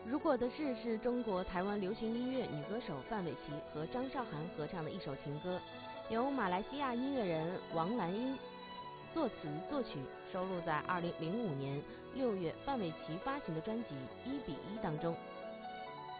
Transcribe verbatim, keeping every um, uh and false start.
如果的事是中国台湾流行音乐女歌手范玮琪和张韶涵合唱的一首情歌，由马来西亚音乐人王兰英作词作曲，收录在二零零五年六月范玮琪发行的专辑《一比一》当中。